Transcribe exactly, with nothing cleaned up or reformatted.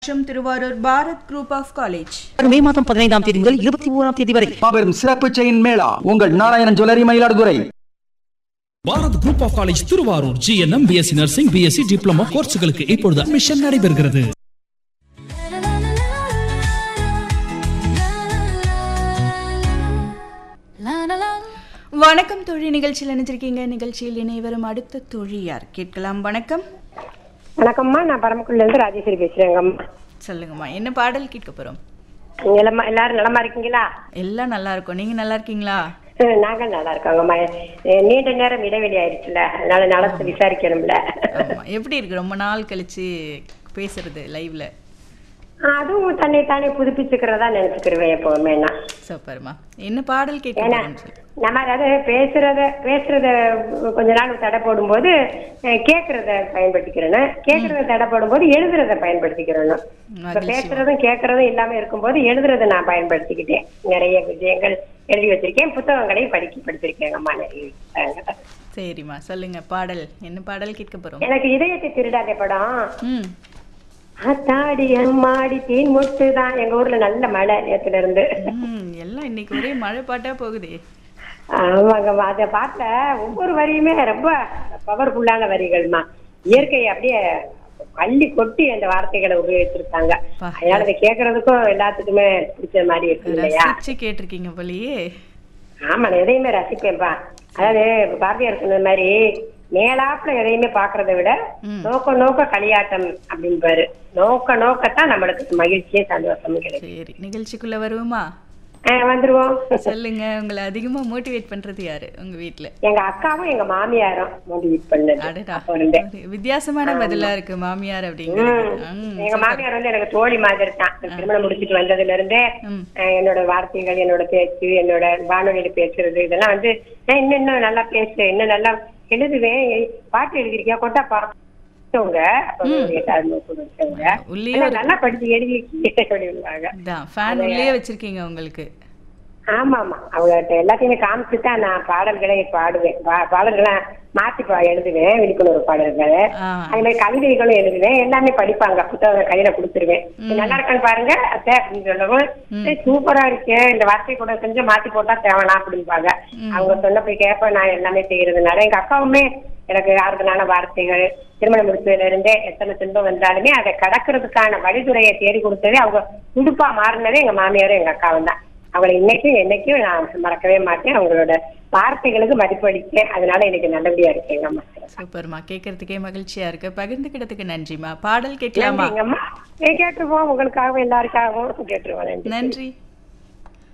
மற்றும் Thiruvarur Bharat group of college மே மாதம் பதினைந்தாம் தேதி முதல் இருபத்தி ஓராம் தேதி வரை மாபெரும் சிறப்பு செயின் மேளா உங்கள் Narayanan jewellery Mayiladuthurai. Bharat group of college Thiruvarur GNM BSc nursing BSc diploma கோர்ஸ்களுக்கு இப்பொழுது அட்மிஷன் நடைபெறுகிறது. வணக்கம் தோழி, நிகழ்ச்சியில் நினைச்சிருக்கீங்க. நிகழ்ச்சியில் இணைவரும் அடுத்த தோழி யார் கேட்கலாம்? வணக்கம். வணக்கம்மா, நான் பரமக்குடில இருந்து ராஜேஸ்வரி பேசுறேங்கம்மா. சொல்லுங்கம்மா, என்ன பாடல் கேட்க போறோம்? எல்லாரும் நலமா இருக்கீங்களா? எல்லாம் நல்லா இருக்கும். நீங்க நல்லா இருக்கீங்களா? நாங்க நல்லா இருக்கோங்கம்மா. நீண்ட நேரம் இடைவெளி ஆயிடுச்சுல, அதனால நலத்தை விசாரிக்கணும்ல. எப்படி இருக்கு ரொம்ப நாள் கழிச்சு பேசுறது லைவ்ல? அதுவும் தன்னை தானே புதுப்பிச்சுக்கிறதா நினைச்சுக்கிருவேன் எப்பவுமே. நான் சூப்பர்மா. என்ன பாடல் கேட்க? நம்ம அதாவது பேசுறத பேசுறத கொஞ்ச நாள் தடை போடும் போது கேக்குறத பயன்படுத்திக்கிறேன்னு, கேக்குறத தடை போடும் போது எழுதுறத பயன்படுத்திக்கிறேன்னு. இப்ப பேசுறதும் கேக்குறதும் இல்லாம இருக்கும்போது எழுதுறத நான் பயன்படுத்திக்கிட்டேன். நிறைய விஷயங்கள் எழுதி வச்சிருக்கேன், புத்தகங்களையும் படிக்க படிச்சிருக்கேங்கம்மா நிறைய. சரிம்மா, சொல்லுங்க. பாடல் என்ன பாடல் கேட்க போறோம்? எனக்கு இதயத்தை திருடாதே படம். அத்தாடி அம்மாடி தேன் மொட்டு தான். எங்க ஊர்ல நல்ல மழை நேத்துல இருந்து. எல்லாம் இன்னைக்கு ஒரே மழை பாட்டா போகுது. ஆமாங்கம்மா, அத பாட்டுல ஒவ்வொரு வரியுமே ரொம்ப பவர்ஃபுல்லான வரிகள்மா. இயற்கை அப்படியே அள்ளி கொட்டி அந்த வார்த்தைகளை உபயோகிச்சிருக்காங்க. அதனால அதை கேட்கறதுக்கும் எல்லாத்துக்குமே பிடிச்ச மாதிரி இருக்கு இல்லையா? கேட்டிருக்கீங்க போலியே. ஆமா, நான் எதையுமே ரசிப்பேன்ப்பா. அதாவது பாரதியார் சொன்ன மாதிரி மேலாப்புல எதையுமே பாக்குறத விட நோக்க நோக்க களியாட்டம் அப்படின்னு நோக்க நோக்கத்தான் நம்மளுக்கு மகிழ்ச்சியே சந்தோஷமும் கிடைக்கும். சரி, நிகழ்ச்சிக்குள்ள வருவோமா? வந்துருவோம். சொல்லுங்க. உங்களை அதிகமா மோட்டிவேட் பண்றது யாரு உங்க வீட்டுல? எங்க அக்காவும் எங்க மாமியாரும் மோட்டிவேட் பண்ணது. வித்தியாசமான பதிலா இருக்கு மாமியார் அப்படிங்கிறது. எங்க மாமியார் வந்து எனக்கு தோழி மாதிரி தான். திருமணம் முடிச்சுட்டு வந்ததுல இருந்தே என்னோட வார்த்தைகள், என்னோட பேச்சு, என்னோட வானொலியில பேசுறது இதெல்லாம் வந்து இன்னும் இன்னும் நல்லா பேசு, இன்னும் நல்லா எழுதுவேன், பாட்டு எழுதிருக்கியா கொட்டா பாங்க நல்லா படிச்சு எழுதி வச்சிருக்கீங்க உங்களுக்கு. ஆமா ஆமா, அவங்கள்ட்ட எல்லாத்தையுமே காமிச்சுதான் நான் பாடல்களை பாடுவேன். பாடல்களை மாத்தி எழுதுவேன், விழிப்புணர்வு பாடல்கள், அது மாதிரி கவிதைகளும் எழுதுவேன். எல்லாமே படிப்பாங்க, புத்தகம் கையில கொடுத்துருவேன். நல்லா இருக்கான்னு பாருங்க அத்தை அப்படின்னு சொல்லவும், சூப்பரா இருக்கு, இந்த வார்த்தை கூட கொஞ்சம் மாத்தி போட்டா தேவலாம் அப்படின்பாங்க. அவங்க சொன்ன போய் கேட்ப நான் எல்லாமே செய்யறதுனால எங்க அக்காவுமே எனக்கு ஆறுதலான வார்த்தைகள், திருமணம் முடிச்சதுல இருந்தே எத்தனை துன்பம் வந்தாலுமே அதை கடக்கிறதுக்கான வழிதுறையை தேடி கொடுத்ததே, அவங்க துடுப்பா மாறினதே எங்க மாமியாரும் எங்க அக்காவும் தான். அவங்களை இன்னைக்கும் என்னைக்கும் நான் மறக்கவே மாட்டேன். அவங்களோட வார்த்தைகளுக்கு மதிப்பளிக்கேன். அதனால எனக்கு நல்லபடியா இருக்கேங்க அம்மா. சூப்பர்மா, கேட்கறதுக்கே மகிழ்ச்சியா இருக்கு. பகிர்ந்துக்கிட்டதுக்கு நன்றிமா. பாடல் கேட்கலாமா? கேட்டுருவோம், உங்களுக்காகவும் எல்லாருக்காகவும் கேட்டுருவோம். நன்றி.